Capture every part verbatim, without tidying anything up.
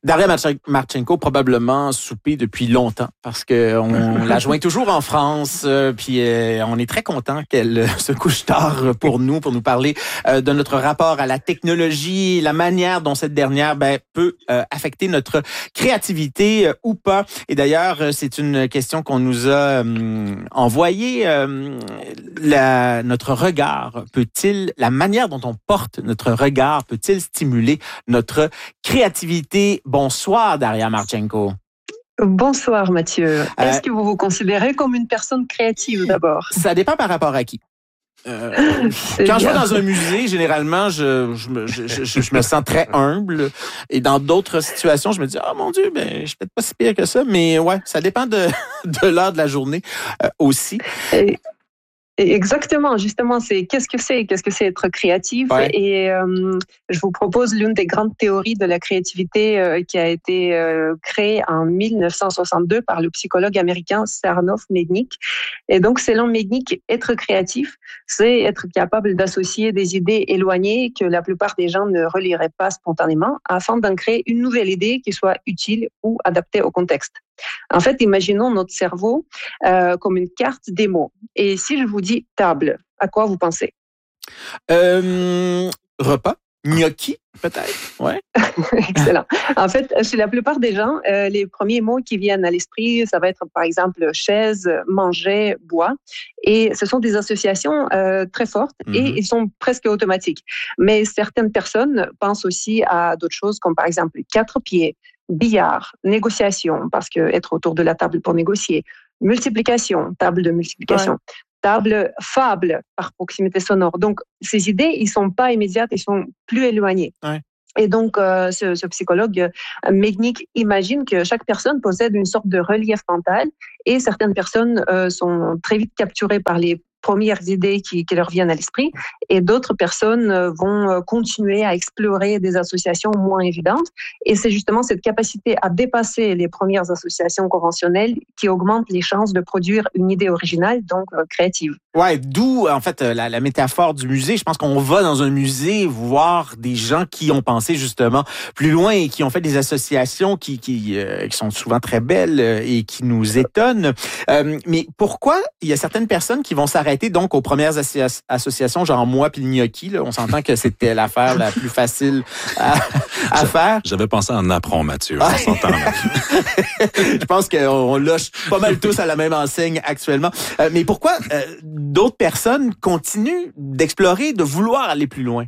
Daria Marchenko, probablement soupée depuis longtemps parce qu'on la joint toujours en France, euh, puis euh, on est très content qu'elle se couche tard pour nous, pour nous parler euh, de notre rapport à la technologie, la manière dont cette dernière ben, peut euh, affecter notre créativité euh, ou pas. Et d'ailleurs, c'est une question qu'on nous a euh, envoyée. Euh, la, notre regard peut-il, la manière dont on porte notre regard peut-il stimuler notre créativité? Bonsoir, Daria Marchenko. Bonsoir, Mathieu. Est-ce euh, que vous vous considérez comme une personne créative d'abord? Ça dépend par rapport à qui. Euh, quand bien. Je vais dans un musée, généralement, je, je, je, je, je me sens très humble. Et dans d'autres situations, je me dis, oh mon Dieu, ben, je suis peut-être pas si pire que ça. Mais ouais, ça dépend de, de l'heure de la journée euh, aussi. Et... Exactement, justement, c'est qu'est-ce que c'est, qu'est-ce que c'est être créatif. Ouais. Et euh, je vous propose l'une des grandes théories de la créativité euh, qui a été euh, créée en dix-neuf cent soixante-deux par le psychologue américain Tsarnaev Mednick. Et donc, selon Mednick, être créatif, c'est être capable d'associer des idées éloignées que la plupart des gens ne relieraient pas spontanément, afin d'en créer une nouvelle idée qui soit utile ou adaptée au contexte. En fait, imaginons notre cerveau euh, comme une carte des mots. Et si je vous dis table, à quoi vous pensez? Euh, repas, gnocchi, peut-être. Ouais. Excellent. En fait, chez la plupart des gens, euh, les premiers mots qui viennent à l'esprit, ça va être par exemple chaise, manger, bois. Et ce sont des associations euh, très fortes mm-hmm. et ils sont presque automatiques. Mais certaines personnes pensent aussi à d'autres choses comme par exemple quatre pieds, billard, négociation, parce que être autour de la table pour négocier, multiplication, table de multiplication, ouais. table fable par proximité sonore. Donc, ces idées, ils sont pas immédiates, ils sont plus éloignées. Ouais. Et donc, euh, ce, ce psychologue euh, Mednick imagine que chaque personne possède une sorte de relief mental et certaines personnes euh, sont très vite capturées par les premières idées qui, qui leur viennent à l'esprit et d'autres personnes vont continuer à explorer des associations moins évidentes. Et c'est justement cette capacité à dépasser les premières associations conventionnelles qui augmente les chances de produire une idée originale, donc euh, créative. Ouais, d'où en fait la, la métaphore du musée. Je pense qu'on va dans un musée voir des gens qui ont pensé justement plus loin et qui ont fait des associations qui qui, euh, qui sont souvent très belles et qui nous étonnent. Euh, mais pourquoi il y a certaines personnes qui vont s'arrêter donc aux premières associa- associations, genre moi puis le gnocchi, là, on s'entend que c'était l'affaire la plus facile à, à faire. J'avais pensé en apprend, Mathieu. On s'entend. Je pense qu'on loge pas mal tous à la même enseigne actuellement. Euh, mais pourquoi euh, d'autres personnes continuent d'explorer, de vouloir aller plus loin?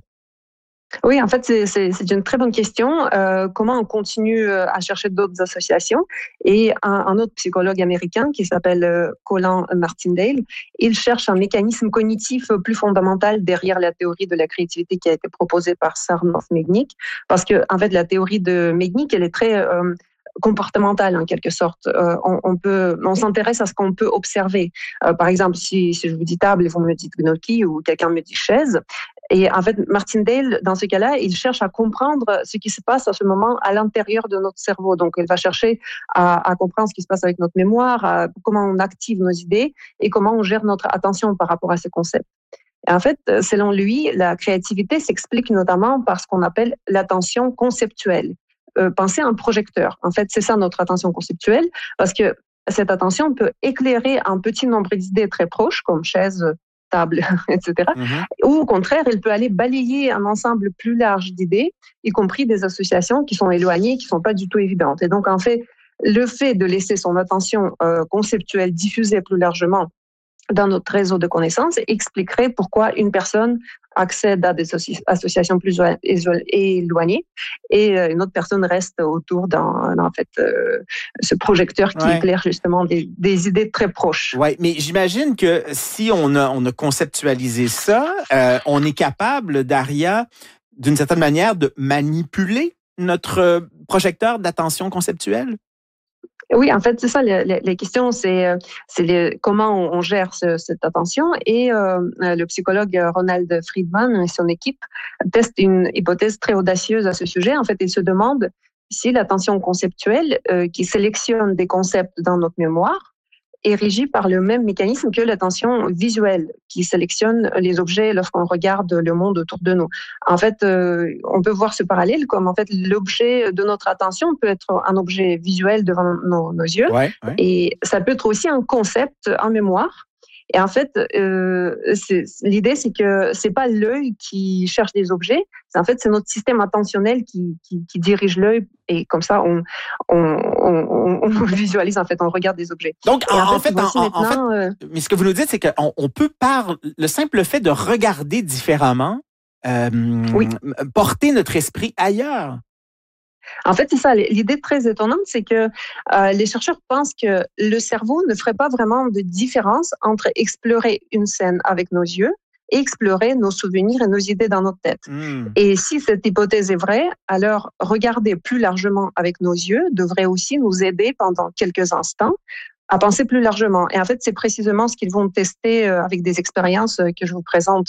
Oui, en fait, c'est, c'est, c'est une très bonne question. Euh, comment on continue à chercher d'autres associations? Et un, un autre psychologue américain qui s'appelle euh, Colin Martindale, il cherche un mécanisme cognitif plus fondamental derrière la théorie de la créativité qui a été proposée par Tsarnaev Mednick. Parce que, en fait, la théorie de Mednick, elle est très euh, comportementale en quelque sorte. Euh, on, on peut, on s'intéresse à ce qu'on peut observer. Euh, par exemple, si, si je vous dis table et vous me dites gnocchi ou quelqu'un me dit chaise. Et en fait, Martindale, dans ce cas-là, il cherche à comprendre ce qui se passe à ce moment à l'intérieur de notre cerveau. Donc, il va chercher à, à comprendre ce qui se passe avec notre mémoire, à, comment on active nos idées et comment on gère notre attention par rapport à ces concepts. Et en fait, selon lui, la créativité s'explique notamment par ce qu'on appelle l'attention conceptuelle. Euh, pensez à un projecteur. En fait, c'est ça notre attention conceptuelle, parce que cette attention peut éclairer un petit nombre d'idées très proches, comme chaise, table, et cetera. Mm-hmm. Ou au contraire, elle peut aller balayer un ensemble plus large d'idées, y compris des associations qui sont éloignées, qui ne sont pas du tout évidentes. Et donc, en fait, le fait de laisser son attention euh, conceptuelle diffuser plus largement dans notre réseau de connaissances expliquerait pourquoi une personne accède à des associ- associations plus éloignées et une autre personne reste autour d'un, en fait, euh, ce projecteur qui ouais. éclaire justement des, des idées très proches. Oui, mais j'imagine que si on a, on a conceptualisé ça, euh, on est capable, Daria, d'une certaine manière, de manipuler notre projecteur d'attention conceptuelle? Oui, en fait, c'est ça. La, la, la question, c'est, c'est les, comment on, on gère ce, cette attention. Et euh, le psychologue Ronald Friedman et son équipe testent une hypothèse très audacieuse à ce sujet. En fait, ils se demandent si l'attention conceptuelle, euh, qui sélectionne des concepts dans notre mémoire, est régi par le même mécanisme que l'attention visuelle, qui sélectionne les objets lorsqu'on regarde le monde autour de nous. En fait, euh, on peut voir ce parallèle comme en fait l'objet de notre attention peut être un objet visuel devant nos, nos yeux, ouais, ouais. et ça peut être aussi un concept en mémoire. Et en fait, euh, c'est, l'idée, c'est que c'est pas l'œil qui cherche des objets. C'est, en fait, c'est notre système attentionnel qui, qui, qui dirige l'œil. Et comme ça, on, on, on, on visualise, en fait, on regarde des objets. Donc, en, en, en fait, en, en, en fait euh... mais ce que vous nous dites, c'est qu'on on peut, par le simple fait de regarder différemment, euh, oui. porter notre esprit ailleurs. En fait, c'est ça. L'idée très étonnante, c'est que euh, les chercheurs pensent que le cerveau ne ferait pas vraiment de différence entre explorer une scène avec nos yeux et explorer nos souvenirs et nos idées dans notre tête. Mm. Et si cette hypothèse est vraie, alors regarder plus largement avec nos yeux devrait aussi nous aider pendant quelques instants à penser plus largement. Et en fait, c'est précisément ce qu'ils vont tester euh, avec des expériences que je vous présente.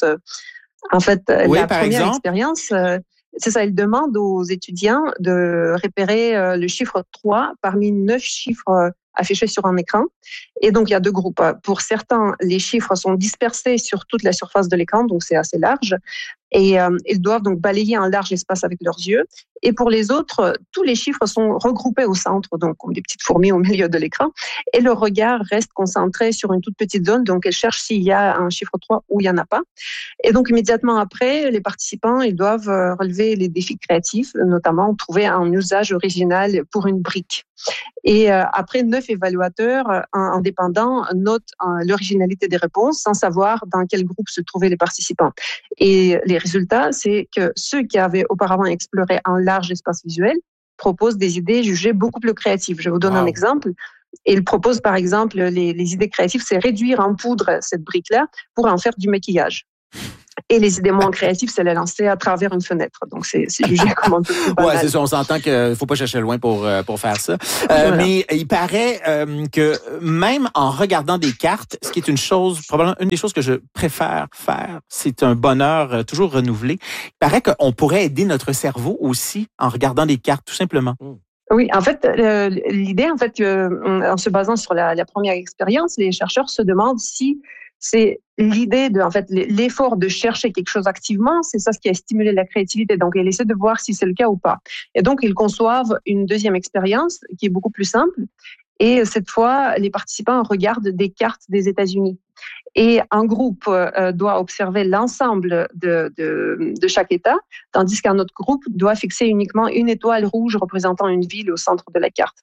En fait, oui, la par première exemple? expérience... Euh, C'est ça, il demande aux étudiants de repérer euh, le chiffre trois parmi neuf chiffres euh, affichés sur un écran. Et donc, il y a deux groupes. Pour certains, les chiffres sont dispersés sur toute la surface de l'écran, donc c'est assez large. Et euh, ils doivent donc balayer un large espace avec leurs yeux. Et pour les autres, tous les chiffres sont regroupés au centre, donc comme des petites fourmis au milieu de l'écran. Et le regard reste concentré sur une toute petite zone, donc elle cherche s'il y a un chiffre trois ou il n'y en a pas. Et donc, immédiatement après, les participants, ils doivent relever les défis créatifs, notamment trouver un usage original pour une brique. Et euh, après, neuf évaluateurs euh, indépendants notent euh, l'originalité des réponses sans savoir dans quel groupe se trouvaient les participants. Et les résultats, c'est que ceux qui avaient auparavant exploré un large espace visuel proposent des idées jugées beaucoup plus créatives. Je vous donne wow. un exemple. Et ils proposent, par exemple, les, les idées créatives, c'est réduire en poudre cette brique-là pour en faire du maquillage. Et les idées moins créatives, c'est la lancer à travers une fenêtre. Donc, c'est, c'est jugé comme un peu plus banal. Ouais, c'est ça. On s'entend qu'il ne faut pas chercher loin pour, pour faire ça. Euh, voilà. Mais il paraît euh, que même en regardant des cartes, ce qui est une chose, probablement une des choses que je préfère faire, c'est un bonheur euh, toujours renouvelé. Il paraît qu'on pourrait aider notre cerveau aussi en regardant des cartes, tout simplement. Mm. Oui, en fait, euh, l'idée, en fait, euh, en se basant sur la, la première expérience, les chercheurs se demandent si c'est l'idée de, en fait, l'effort de chercher quelque chose activement, c'est ça ce qui a stimulé la créativité. Donc, ils essaient de voir si c'est le cas ou pas. Et donc, ils conçoivent une deuxième expérience qui est beaucoup plus simple. Et cette fois, les participants regardent des cartes des États-Unis. Et un groupe euh, doit observer l'ensemble de, de, de chaque État, tandis qu'un autre groupe doit fixer uniquement une étoile rouge représentant une ville au centre de la carte.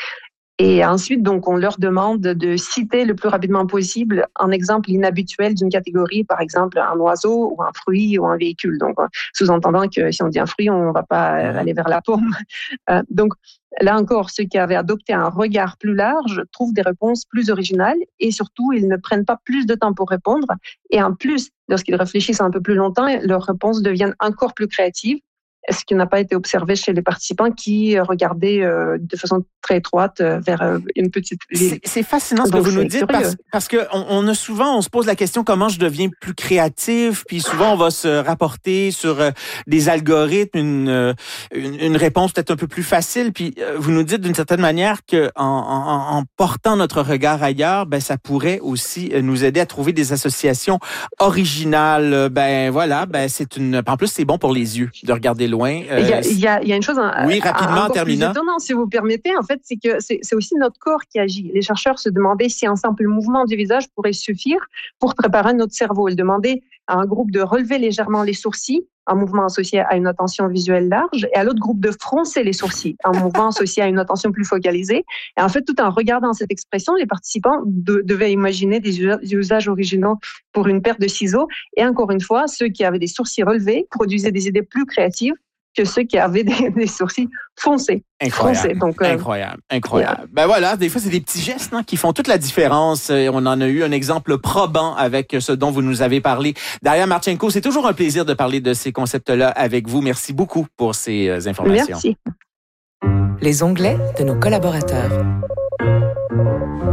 Et ensuite, donc, on leur demande de citer le plus rapidement possible un exemple inhabituel d'une catégorie, par exemple un oiseau ou un fruit ou un véhicule. Donc, sous-entendant que si on dit un fruit, on ne va pas aller vers la pomme. Euh, donc, là encore, ceux qui avaient adopté un regard plus large trouvent des réponses plus originales et surtout, ils ne prennent pas plus de temps pour répondre. Et en plus, lorsqu'ils réfléchissent un peu plus longtemps, leurs réponses deviennent encore plus créatives. Ce qui n'a pas été observé chez les participants qui regardaient euh, de façon très étroite euh, vers euh, une petite ville. C'est, c'est fascinant ce Donc, que vous nous dites parce, parce que on, on a souvent, on se pose la question comment je deviens plus créatif, puis souvent on va se rapporter sur euh, des algorithmes, une, euh, une, une réponse peut-être un peu plus facile. Puis euh, vous nous dites d'une certaine manière que en, en, en portant notre regard ailleurs, ben ça pourrait aussi nous aider à trouver des associations originales. Ben voilà, ben c'est une. En plus c'est bon pour les yeux de regarder loin. Euh, il, y a, il, y a, il y a une chose en, oui, rapidement, en terminant. Plus étonnant, si vous permettez, en fait, c'est que c'est, c'est aussi notre corps qui agit. Les chercheurs se demandaient si un simple mouvement du visage pourrait suffire pour préparer notre cerveau. Ils demandaient à un groupe de relever légèrement les sourcils, un mouvement associé à une attention visuelle large, et à l'autre groupe de froncer les sourcils, un mouvement associé à une attention plus focalisée. Et en fait, tout en regardant cette expression, les participants de, devaient imaginer des usages originaux pour une paire de ciseaux. Et encore une fois, ceux qui avaient des sourcils relevés produisaient des idées plus créatives que ceux qui avaient des, des sourcils foncés. Incroyable, foncés. Donc, euh, incroyable, incroyable. Yeah. Ben voilà, des fois, c'est des petits gestes hein, qui font toute la différence. On en a eu un exemple probant avec ce dont vous nous avez parlé. Daria Marchenko, c'est toujours un plaisir de parler de ces concepts-là avec vous. Merci beaucoup pour ces euh, informations. Merci. Les onglets de nos collaborateurs.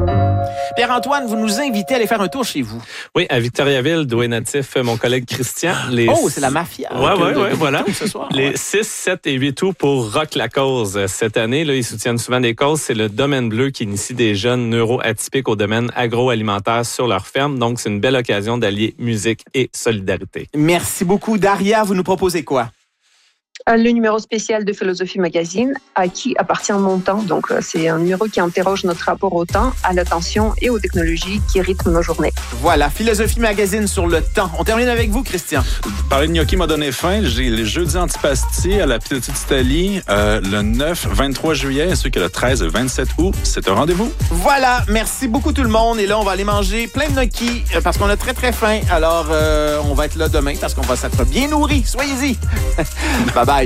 Pierre-Antoine, vous nous invitez à aller faire un tour chez vous. Oui, à Victoriaville, d'où est natif mon collègue Christian. Les... Oh, c'est la mafia. Oui, oui, oui, voilà. Ce soir, les ouais. six, sept et huit août pour Rock la cause. Cette année, là, ils soutiennent souvent des causes. C'est le Domaine Bleu qui initie des jeunes neuro-atypiques au domaine agroalimentaire sur leur ferme. Donc, c'est une belle occasion d'allier musique et solidarité. Merci beaucoup. Daria, vous nous proposez quoi? Le numéro spécial de Philosophie Magazine, à qui appartient mon temps. Donc, c'est un numéro qui interroge notre rapport au temps, à l'attention et aux technologies qui rythment nos journées. Voilà, Philosophie Magazine sur le temps. On termine avec vous, Christian. Parler de gnocchi m'a donné faim. J'ai les jeudis antipasti à la Petite Italie euh, le neuf, vingt-trois juillet, ainsi que le treize et vingt-sept août. C'est un rendez-vous. Voilà, merci beaucoup tout le monde. Et là, on va aller manger plein de gnocchi euh, parce qu'on a très, très faim. Alors, euh, on va être là demain parce qu'on va s'être bien nourris. Soyez-y. Bye bye.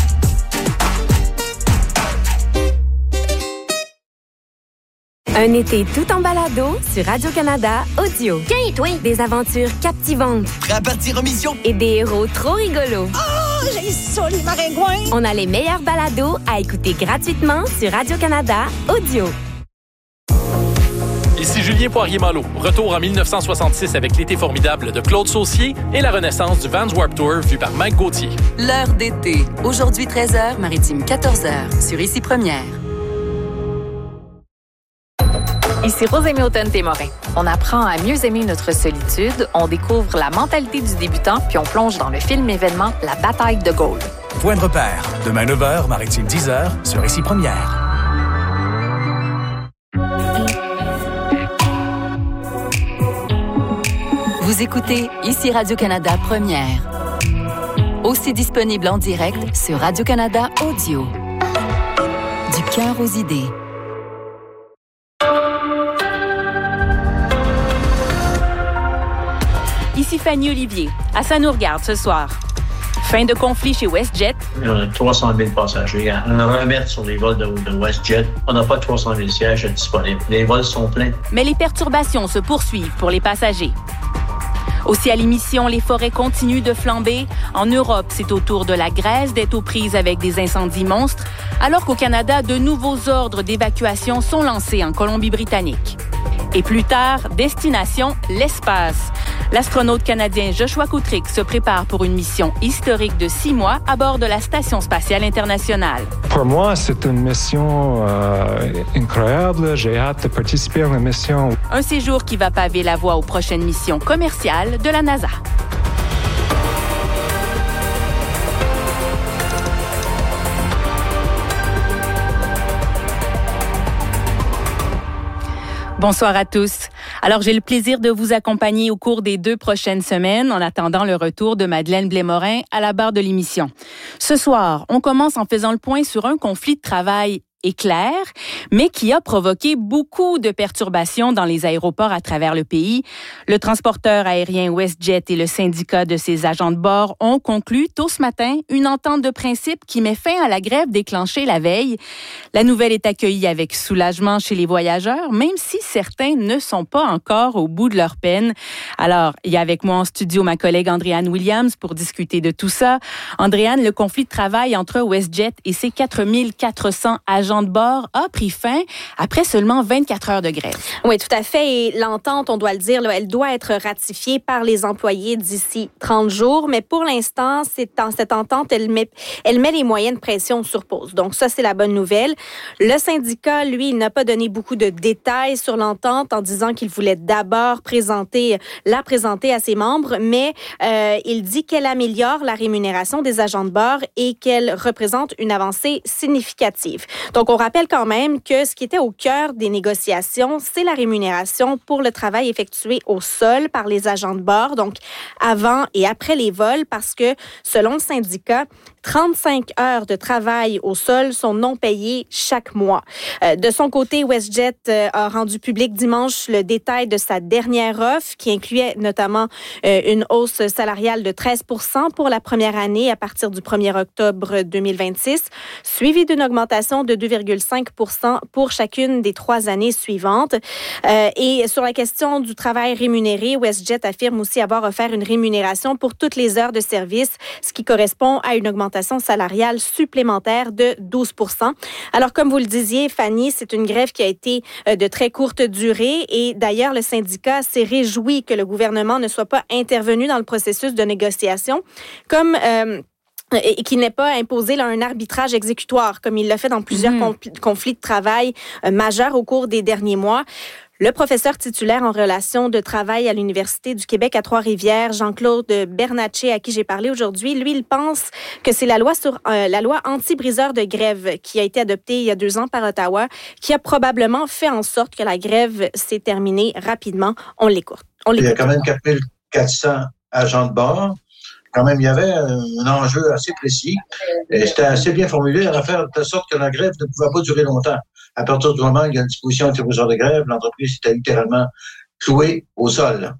Un été tout en balado sur Radio-Canada Audio. Tiens, toi! Des aventures captivantes. Prêt à partir en mission? Et des héros trop rigolos. Oh, j'ai ça, les maringouins! On a les meilleurs balados à écouter gratuitement sur Radio-Canada Audio. Ici Julien Poirier-Malo. Retour en dix-neuf cent soixante-six avec l'été formidable de Claude Saucier et la renaissance du Vans Warped Tour vu par Mike Gauthier. L'heure d'été. Aujourd'hui treize heures, maritime quatorze heures. Sur Ici Première. Ici Rosémie Automne-Témorin. On apprend à mieux aimer notre solitude, on découvre la mentalité du débutant, puis on plonge dans le film événement La bataille de Gaulle. Point de repère. Demain neuf heures, maritime dix heures, sur Ici Première. Vous écoutez Ici Radio-Canada Première. Aussi disponible en direct sur Radio-Canada Audio. Du cœur aux idées. Ici Fanny Olivier. À ça nous regarde ce soir. Fin de conflit chez WestJet. On a trois cent mille passagers. On a remettre sur les vols de, de WestJet. On n'a pas trois cent mille sièges disponibles. Les vols sont pleins. Mais les perturbations se poursuivent pour les passagers. Aussi à l'émission, les forêts continuent de flamber. En Europe, c'est au tour de la Grèce d'être aux prises avec des incendies monstres, alors qu'au Canada, de nouveaux ordres d'évacuation sont lancés en Colombie-Britannique. Et plus tard, destination l'espace. L'astronaute canadien Joshua Kutrick se prépare pour une mission historique de six mois à bord de la Station spatiale internationale. Pour moi, c'est une mission euh, incroyable. J'ai hâte de participer à la mission. Un séjour qui va paver la voie aux prochaines missions commerciales de la NASA. Bonsoir à tous. Alors, j'ai le plaisir de vous accompagner au cours des deux prochaines semaines en attendant le retour de Madeleine Blais-Morin à la barre de l'émission. Ce soir, on commence en faisant le point sur un conflit de travail éclair, mais qui a provoqué beaucoup de perturbations dans les aéroports à travers le pays. Le transporteur aérien WestJet et le syndicat de ses agents de bord ont conclu tôt ce matin une entente de principe qui met fin à la grève déclenchée la veille. La nouvelle est accueillie avec soulagement chez les voyageurs, même si certains ne sont pas encore au bout de leur peine. Alors, il y a avec moi en studio ma collègue Andréane Williams pour discuter de tout ça. Andréane, le conflit de travail entre WestJet et ses quatre mille quatre cents agents de bord a pris fin après seulement vingt-quatre heures de grève. Oui, tout à fait. Et l'entente, on doit le dire, là, elle doit être ratifiée par les employés d'ici trente jours. Mais pour l'instant, c'est dans cette entente, elle met, elle met les moyens de pression sur pause. Donc ça, c'est la bonne nouvelle. Le syndicat, lui, il n'a pas donné beaucoup de détails sur l'entente en disant qu'il voulait d'abord présenter, la présenter à ses membres, mais euh, il dit qu'elle améliore la rémunération des agents de bord et qu'elle représente une avancée significative. Donc, on rappelle quand même que ce qui était au cœur des négociations, c'est la rémunération pour le travail effectué au sol par les agents de bord, donc avant et après les vols, parce que selon le syndicat, trente-cinq heures de travail au sol sont non payées chaque mois. Euh, de son côté, WestJet euh, a rendu public dimanche le détail de sa dernière offre qui incluait notamment euh, une hausse salariale de treize pour cent pour la première année à partir du premier octobre deux mille vingt-six, suivie d'une augmentation de deux virgule cinq pour cent pour chacune des trois années suivantes. Euh, et sur la question du travail rémunéré, WestJet affirme aussi avoir offert une rémunération pour toutes les heures de service, ce qui correspond à une augmentation salariale supplémentaire de douze pour cent. Alors, comme vous le disiez, Fanny, c'est une grève qui a été de très courte durée et d'ailleurs, le syndicat s'est réjoui que le gouvernement ne soit pas intervenu dans le processus de négociation, comme... Euh, et qui n'ait pas imposé là, un arbitrage exécutoire, comme il l'a fait dans plusieurs mmh. compl- conflits de travail euh, majeurs au cours des derniers mois. Le professeur titulaire en relations de travail à l'Université du Québec à Trois-Rivières, Jean-Claude Bernatchez, à qui j'ai parlé aujourd'hui, lui, il pense que c'est la loi sur euh, la loi anti-briseur de grève qui a été adoptée il y a deux ans par Ottawa, qui a probablement fait en sorte que la grève s'est terminée rapidement. On l'écoute. On l'écoute. Il y a quand même quatre mille quatre cents agents de bord. Quand même, il y avait un enjeu assez précis et c'était assez bien formulé à faire de telle sorte que la grève ne pouvait pas durer longtemps. À partir du moment où il y a une disposition anti-briseur de grève, l'entreprise était littéralement clouée au sol.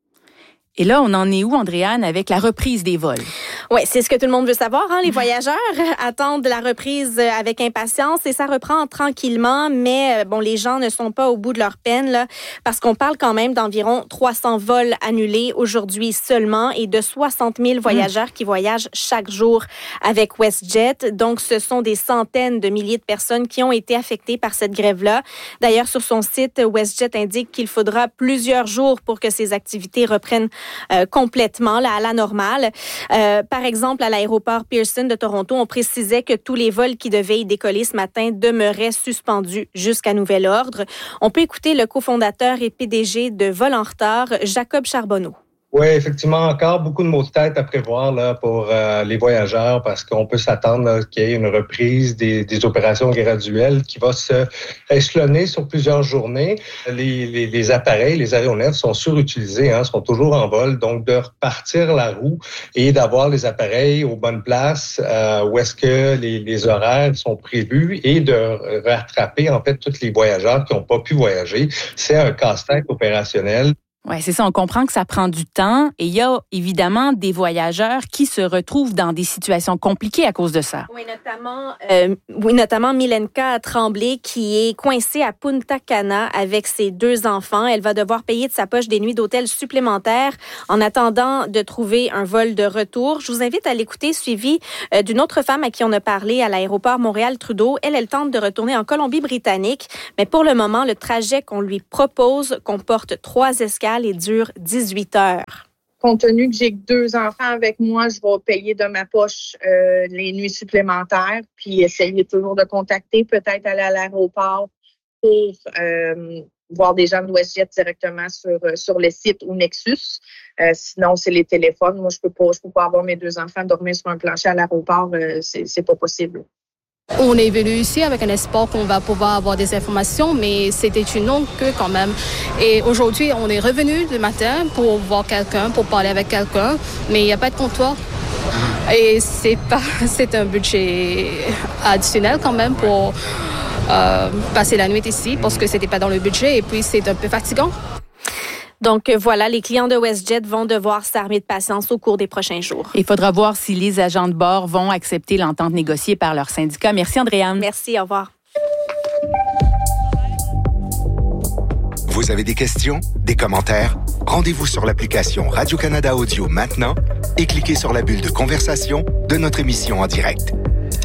Et là, on en est où, Andréane, avec la reprise des vols? Oui, c'est ce que tout le monde veut savoir. Hein? Les voyageurs attendent la reprise avec impatience et ça reprend tranquillement, mais bon, les gens ne sont pas au bout de leur peine là, parce qu'on parle quand même d'environ trois cents vols annulés aujourd'hui seulement et de soixante mille voyageurs mmh. qui voyagent chaque jour avec WestJet. Donc, ce sont des centaines de milliers de personnes qui ont été affectées par cette grève-là. D'ailleurs, sur son site, WestJet indique qu'il faudra plusieurs jours pour que ces activités reprennent euh, complètement là, à la normale. Euh, par exemple, à l'aéroport Pearson de Toronto, on précisait que tous les vols qui devaient y décoller ce matin demeuraient suspendus jusqu'à nouvel ordre. On peut écouter le cofondateur et P D G de Vol en retard, Jacob Charbonneau. Oui, effectivement, encore beaucoup de maux de tête à prévoir là, pour euh, les voyageurs parce qu'on peut s'attendre là, qu'il y ait une reprise des, des opérations graduelles qui va se échelonner sur plusieurs journées. Les, les, les appareils, les aéronefs sont surutilisés, hein, sont toujours en vol. Donc, de repartir la roue et d'avoir les appareils aux bonnes places euh, où est-ce que les, les horaires sont prévus et de rattraper en fait tous les voyageurs qui n'ont pas pu voyager, c'est un casse-tête opérationnel. Oui, c'est ça. On comprend que ça prend du temps et il y a évidemment des voyageurs qui se retrouvent dans des situations compliquées à cause de ça. Oui, notamment, euh, oui, notamment Milenka Tremblay qui est coincée à Punta Cana avec ses deux enfants. Elle va devoir payer de sa poche des nuits d'hôtel supplémentaires en attendant de trouver un vol de retour. Je vous invite à l'écouter, suivi euh, d'une autre femme à qui on a parlé à l'aéroport Montréal-Trudeau. Elle, elle tente de retourner en Colombie-Britannique, mais pour le moment, le trajet qu'on lui propose comporte trois escales et dure dix-huit heures. Compte tenu que j'ai deux enfants avec moi, je vais payer de ma poche euh, les nuits supplémentaires, puis essayer toujours de contacter, peut-être aller à l'aéroport pour euh, voir des gens de WestJet directement sur, sur le site ou Nexus. Euh, sinon, c'est les téléphones. Moi, je peux pas, je peux pas avoir mes deux enfants dormir sur un plancher à l'aéroport. Euh, c'est, c'est pas possible. On est venu ici avec un espoir qu'on va pouvoir avoir des informations, mais c'était une longue queue quand même. Et aujourd'hui, on est revenu le matin pour voir quelqu'un, pour parler avec quelqu'un, mais il n'y a pas de comptoir. Et c'est pas, c'est un budget additionnel quand même pour euh, passer la nuit ici, parce que c'était pas dans le budget et puis c'est un peu fatigant. Donc voilà, les clients de WestJet vont devoir s'armer de patience au cours des prochains jours. Il faudra voir si les agents de bord vont accepter l'entente négociée par leur syndicat. Merci, Andréane. Merci, au revoir. Vous avez des questions, des commentaires? Rendez-vous sur l'application Radio-Canada Audio maintenant et cliquez sur la bulle de conversation de notre émission en direct.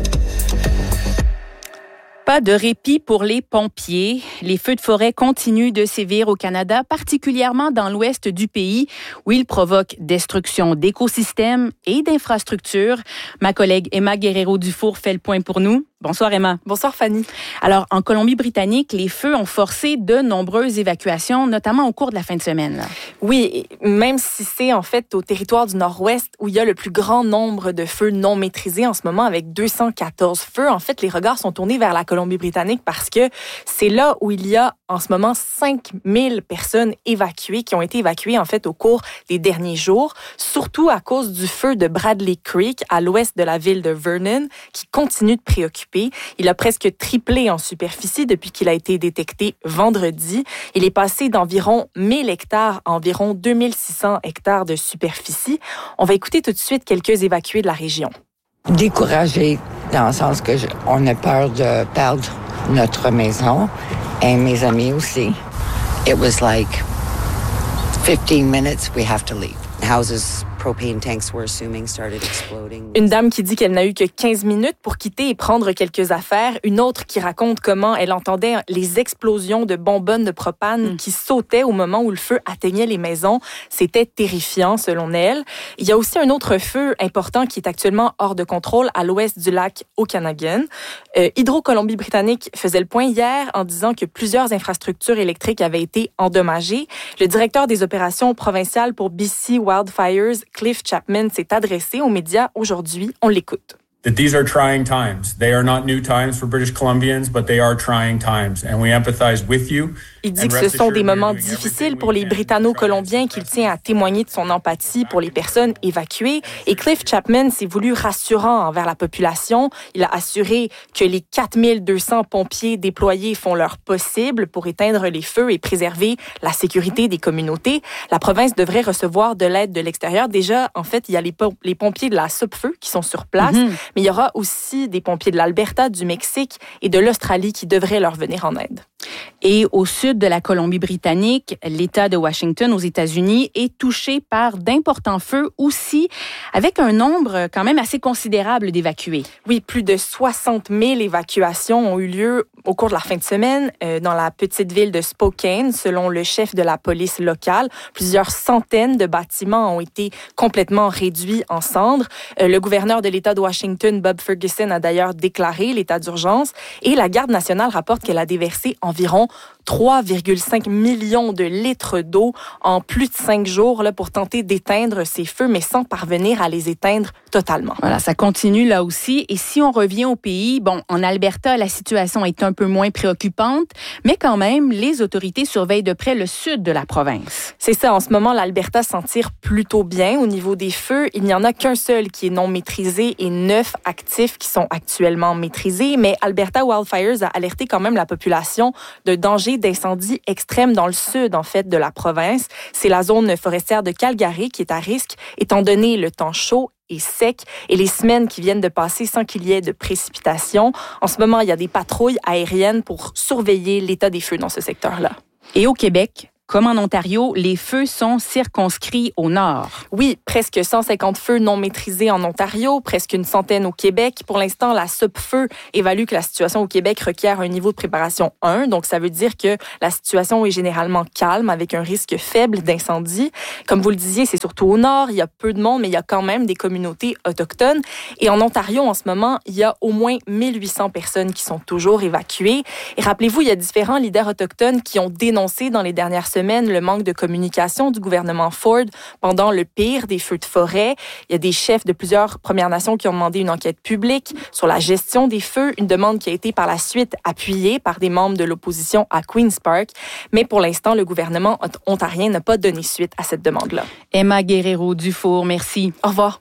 Pas de répit pour les pompiers. Les feux de forêt continuent de sévir au Canada, particulièrement dans l'ouest du pays, où ils provoquent destruction d'écosystèmes et d'infrastructures. Ma collègue Emma Guerrero-Dufour fait le point pour nous. Bonsoir Emma. Bonsoir Fanny. Alors, en Colombie-Britannique, les feux ont forcé de nombreuses évacuations, notamment au cours de la fin de semaine. Là. Oui, même si c'est en fait au territoire du Nord-Ouest où il y a le plus grand nombre de feux non maîtrisés en ce moment avec deux cent quatorze feux. En fait, les regards sont tournés vers la Colombie-Britannique parce que c'est là où il y a en ce moment cinq mille personnes évacuées, qui ont été évacuées en fait au cours des derniers jours, surtout à cause du feu de Bradley Creek à l'ouest de la ville de Vernon, qui continue de préoccuper. Il a presque triplé en superficie depuis qu'il a été détecté vendredi. Il est passé d'environ mille hectares à environ deux mille six cents hectares de superficie. On va écouter tout de suite quelques évacués de la région. Découragé, dans le sens que je, on a peur de perdre notre maison et mes amis aussi. It was like fifteen minutes, we have to leave. Houses, propane tanks we're assuming started exploding. Une dame qui dit qu'elle n'a eu que quinze minutes pour quitter et prendre quelques affaires. Une autre qui raconte comment elle entendait les explosions de bonbonnes de propane mm. qui sautaient au moment où le feu atteignait les maisons. C'était terrifiant, selon elle. Il y a aussi un autre feu important qui est actuellement hors de contrôle à l'ouest du lac Okanagan. Euh, Hydro-Colombie-Britannique faisait le point hier en disant que plusieurs infrastructures électriques avaient été endommagées. Le directeur des opérations provinciales pour B C Wildfires, Cliff Chapman, s'est adressé aux médias aujourd'hui. On l'écoute. That these are trying times. They are not new times for British Columbians, but they are trying times, and we empathize with you. Il dit que ce sont des moments difficiles pour les Britanno-Colombiens qu'il tient à témoigner de son empathie pour les personnes évacuées. Et Cliff Chapman s'est voulu rassurant envers la population. Il a assuré que les quatre mille deux cents pompiers déployés font leur possible pour éteindre les feux et préserver la sécurité des communautés. La province devrait recevoir de l'aide de l'extérieur. Déjà, en fait, il y a les, pom- les pompiers de la Sopfeu qui sont sur place, mm-hmm. mais il y aura aussi des pompiers de l'Alberta, du Mexique et de l'Australie qui devraient leur venir en aide. Et au sud de la Colombie-Britannique, l'État de Washington aux États-Unis est touché par d'importants feux aussi, avec un nombre quand même assez considérable d'évacués. Oui, plus de soixante mille évacuations ont eu lieu au cours de la fin de semaine euh, dans la petite ville de Spokane, selon le chef de la police locale. Plusieurs centaines de bâtiments ont été complètement réduits en cendres. Euh, le gouverneur de l'État de Washington, Bob Ferguson, a d'ailleurs déclaré l'état d'urgence et la Garde nationale rapporte qu'elle a déversé environ trois virgule cinq millions de litres d'eau en plus de cinq jours là, pour tenter d'éteindre ces feux, mais sans parvenir à les éteindre totalement. Voilà, ça continue là aussi. Et si on revient au pays, bon, en Alberta, la situation est un peu moins préoccupante, mais quand même, les autorités surveillent de près le sud de la province. C'est ça. En ce moment, l'Alberta s'en tire plutôt bien au niveau des feux. Il n'y en a qu'un seul qui est non maîtrisé et neuf actifs qui sont actuellement maîtrisés, mais Alberta Wildfires a alerté quand même la population de danger d'incendie extrême dans le sud, en fait, de la province. C'est la zone forestière de Calgary qui est à risque, étant donné le temps chaud et sec et les semaines qui viennent de passer sans qu'il y ait de précipitations. En ce moment, il y a des patrouilles aériennes pour surveiller l'état des feux dans ce secteur-là. Et au Québec, comme en Ontario, les feux sont circonscrits au nord. Oui, presque cent cinquante feux non maîtrisés en Ontario, presque une centaine au Québec. Pour l'instant, la Sopfeu évalue que la situation au Québec requiert un niveau de préparation un. Donc, ça veut dire que la situation est généralement calme, avec un risque faible d'incendie. Comme vous le disiez, c'est surtout au nord. Il y a peu de monde, mais il y a quand même des communautés autochtones. Et en Ontario, en ce moment, il y a au moins mille huit cents personnes qui sont toujours évacuées. Et rappelez-vous, il y a différents leaders autochtones qui ont dénoncé dans les dernières semaines le manque de communication du gouvernement Ford pendant le pire des feux de forêt. Il y a des chefs de plusieurs Premières Nations qui ont demandé une enquête publique sur la gestion des feux, une demande qui a été par la suite appuyée par des membres de l'opposition à Queen's Park. Mais pour l'instant, le gouvernement ontarien n'a pas donné suite à cette demande-là. Emma Guerrero-Dufour, merci. Au revoir.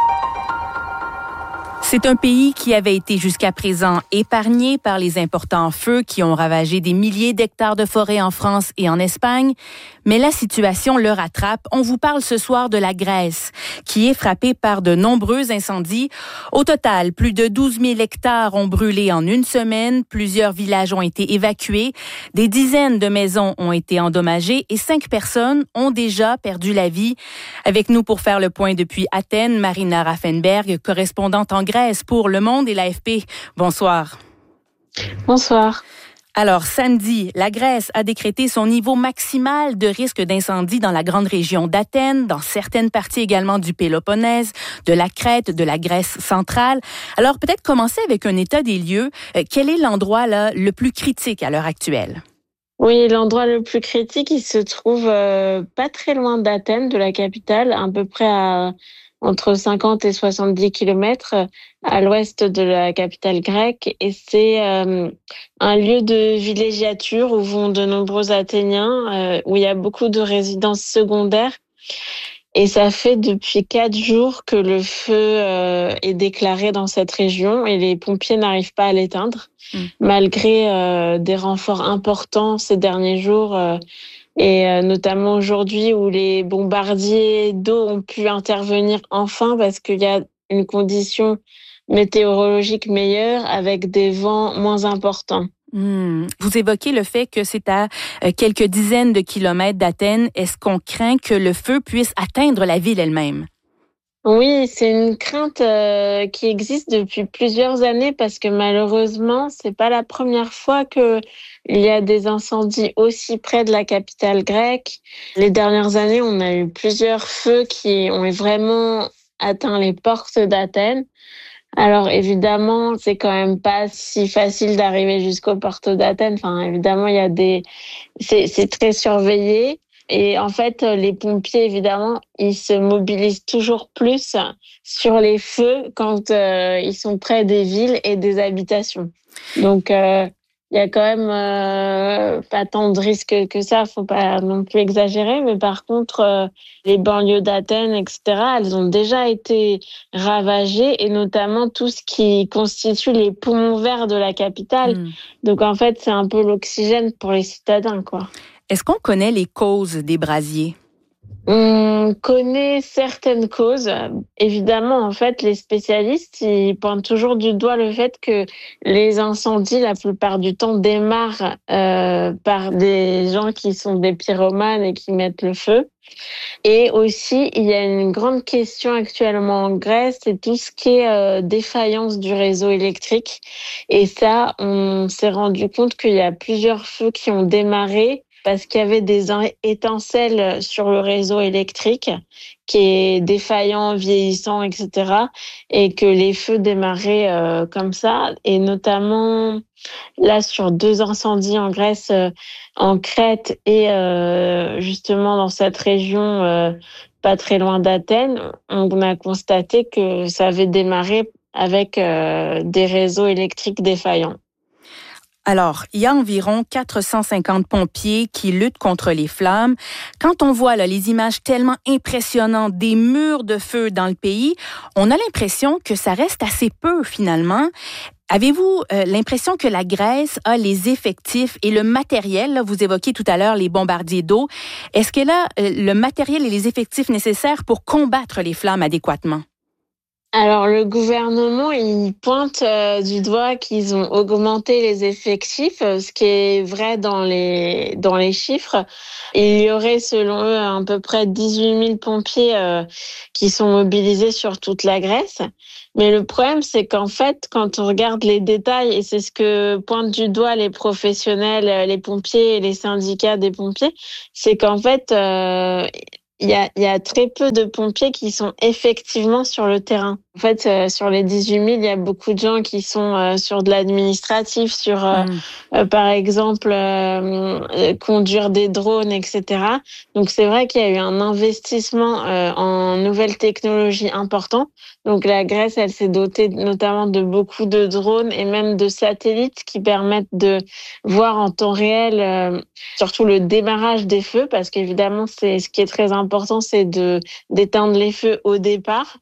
C'est un pays qui avait été jusqu'à présent épargné par les importants feux qui ont ravagé des milliers d'hectares de forêt en France et en Espagne. Mais la situation le rattrape. On vous parle ce soir de la Grèce, qui est frappée par de nombreux incendies. Au total, plus de douze mille hectares ont brûlé en une semaine. Plusieurs villages ont été évacués. Des dizaines de maisons ont été endommagées et cinq personnes ont déjà perdu la vie. Avec nous pour faire le point depuis Athènes, Marina Raffenberg, correspondante en Grèce pour Le Monde et l'A F P. Bonsoir. Bonsoir. Alors, samedi, la Grèce a décrété son niveau maximal de risque d'incendie dans la grande région d'Athènes, dans certaines parties également du Péloponnèse, de la Crète, de la Grèce centrale. Alors, peut-être commencer avec un état des lieux. Euh, quel est l'endroit là, le plus critique à l'heure actuelle? Oui, l'endroit le plus critique, il se trouve euh, pas très loin d'Athènes, de la capitale, à peu près à entre cinquante et soixante-dix kilomètres à l'ouest de la capitale grecque. Et c'est euh, un lieu de villégiature où vont de nombreux Athéniens, euh, où il y a beaucoup de résidences secondaires. Et ça fait depuis quatre jours que le feu euh, est déclaré dans cette région et les pompiers n'arrivent pas à l'éteindre, mmh. malgré euh, des renforts importants ces derniers jours. Euh, Et euh, notamment aujourd'hui où les bombardiers d'eau ont pu intervenir enfin parce qu'il y a une condition météorologique meilleure avec des vents moins importants. Mmh. Vous évoquez le fait que c'est à euh, quelques dizaines de kilomètres d'Athènes. Est-ce qu'on craint que le feu puisse atteindre la ville elle-même? Oui, c'est une crainte euh, qui existe depuis plusieurs années parce que malheureusement, c'est pas la première fois que il y a des incendies aussi près de la capitale grecque. Les dernières années, on a eu plusieurs feux qui ont vraiment atteint les portes d'Athènes. Alors évidemment, c'est quand même pas si facile d'arriver jusqu'aux portes d'Athènes. Enfin, évidemment, il y a des, c'est, c'est très surveillé. Et en fait, les pompiers, évidemment, ils se mobilisent toujours plus sur les feux quand euh, ils sont près des villes et des habitations. Donc, euh, il y a quand même euh, pas tant de risques que ça, faut pas non plus exagérer. Mais par contre, euh, les banlieues d'Athènes, et cetera, elles ont déjà été ravagées, et notamment tout ce qui constitue les poumons verts de la capitale. Mmh. Donc en fait, c'est un peu l'oxygène pour les citadins, quoi. Est-ce qu'on connaît les causes des brasiers? On connaît certaines causes. Évidemment, en fait, les spécialistes, ils pointent toujours du doigt le fait que les incendies, la plupart du temps, démarrent euh, par des gens qui sont des pyromanes et qui mettent le feu. Et aussi, il y a une grande question actuellement en Grèce, c'est tout ce qui est euh, défaillance du réseau électrique. Et ça, on s'est rendu compte qu'il y a plusieurs feux qui ont démarré parce qu'il y avait des étincelles sur le réseau électrique qui est défaillant, vieillissant, et cetera. Et que les feux démarraient euh, comme ça. Et notamment, là, sur deux incendies en Grèce, euh, en Crète et euh, justement dans cette région euh, pas très loin d'Athènes, on a constaté que ça avait démarré avec euh, des réseaux électriques défaillants. Alors, il y a environ quatre cent cinquante pompiers qui luttent contre les flammes. Quand on voit là, les images tellement impressionnantes des murs de feu dans le pays, on a l'impression que ça reste assez peu finalement. Avez-vous euh, l'impression que la Grèce a les effectifs et le matériel, là, vous évoquiez tout à l'heure les bombardiers d'eau, est-ce qu'elle a euh, le matériel et les effectifs nécessaires pour combattre les flammes adéquatement? Alors, le gouvernement, il pointe euh, du doigt qu'ils ont augmenté les effectifs, ce qui est vrai dans les dans les chiffres. Il y aurait, selon eux, à peu près dix-huit mille pompiers euh, qui sont mobilisés sur toute la Grèce. Mais le problème, c'est qu'en fait, quand on regarde les détails, et c'est ce que pointent du doigt les professionnels, les pompiers et les syndicats des pompiers, c'est qu'en fait, euh, il y a, il y a très peu de pompiers qui sont effectivement sur le terrain. En fait, euh, sur les dix-huit mille, il y a beaucoup de gens qui sont euh, sur de l'administratif, sur, euh, mmh. euh, par exemple, euh, euh, conduire des drones, et cetera. Donc, c'est vrai qu'il y a eu un investissement euh, en nouvelles technologies important. Donc, la Grèce, elle s'est dotée notamment de beaucoup de drones et même de satellites qui permettent de voir en temps réel, euh, surtout le démarrage des feux, parce qu'évidemment, c'est ce qui est très important, c'est de d'éteindre les feux au départ.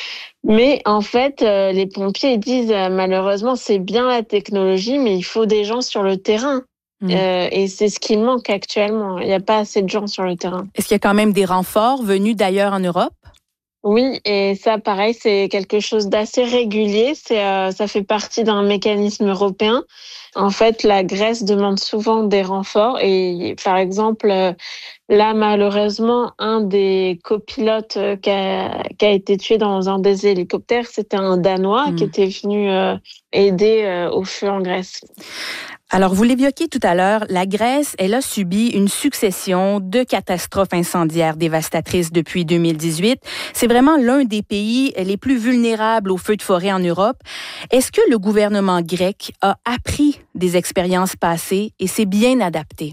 Mais en fait, euh, les pompiers disent euh, malheureusement c'est bien la technologie, mais il faut des gens sur le terrain. Mmh. Euh, et c'est ce qui manque actuellement. Il n'y a pas assez de gens sur le terrain. Est-ce qu'il y a quand même des renforts venus d'ailleurs en Europe? Oui, et ça, pareil, c'est quelque chose d'assez régulier. C'est, euh, ça fait partie d'un mécanisme européen. En fait, la Grèce demande souvent des renforts. Et par exemple, euh, là, malheureusement, un des copilotes euh, qui, a, qui a été tué dans un des hélicoptères, c'était un Danois mmh. qui était venu euh, aider euh, au feu en Grèce. Alors, vous l'évoquiez tout à l'heure, la Grèce, elle a subi une succession de catastrophes incendiaires dévastatrices depuis deux mille dix-huit. C'est vraiment l'un des pays les plus vulnérables aux feux de forêt en Europe. Est-ce que le gouvernement grec a appris des expériences passées et s'est bien adapté?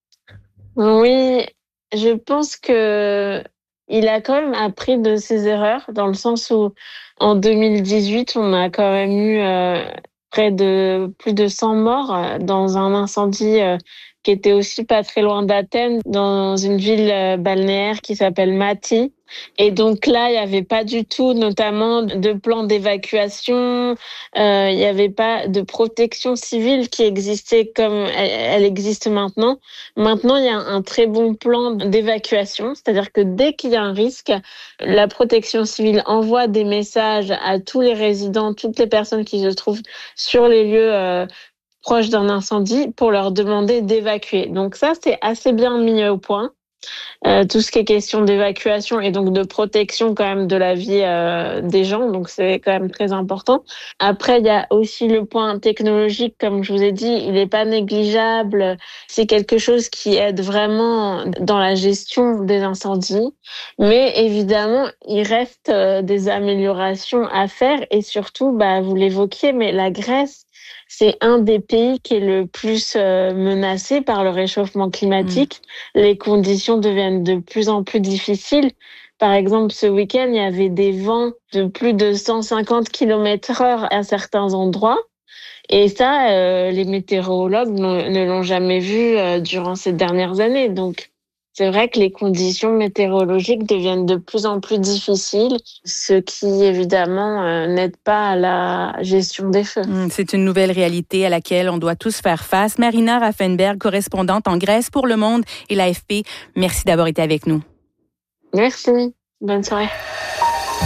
Oui, je pense que il a quand même appris de ses erreurs, dans le sens où en deux mille dix-huit, on a quand même eu euh, près de plus de cent morts dans un incendie euh, qui était aussi pas très loin d'Athènes, dans une ville euh, balnéaire qui s'appelle Mati. Et donc là, il n'y avait pas du tout, notamment, de plan d'évacuation. Euh, il n'y avait pas de protection civile qui existait comme elle, elle existe maintenant. Maintenant, il y a un très bon plan d'évacuation, c'est-à-dire que dès qu'il y a un risque, la protection civile envoie des messages à tous les résidents, toutes les personnes qui se trouvent sur les lieux euh, proches d'un incendie pour leur demander d'évacuer. Donc ça, c'est assez bien mis au point. Euh, tout ce qui est question d'évacuation et donc de protection quand même de la vie euh, des gens, donc c'est quand même très important. Après, il y a aussi le point technologique, comme je vous ai dit, il n'est pas négligeable. C'est quelque chose qui aide vraiment dans la gestion des incendies, mais évidemment, il reste euh, des améliorations à faire et surtout, bah, vous l'évoquiez, mais la Grèce, c'est un des pays qui est le plus euh, menacé par le réchauffement climatique. Mmh. Les conditions deviennent de plus en plus difficiles. Par exemple, ce week-end, il y avait des vents de plus de cent cinquante kilomètres heure à certains endroits. Et ça, euh, les météorologues ne l'ont jamais vu euh, durant ces dernières années. Donc, c'est vrai que les conditions météorologiques deviennent de plus en plus difficiles, ce qui, évidemment, euh, n'aide pas à la gestion des feux. C'est une nouvelle réalité à laquelle on doit tous faire face. Marina Raffenberg, correspondante en Grèce pour Le Monde et l'A F P, merci d'avoir été avec nous. Merci. Bonne soirée.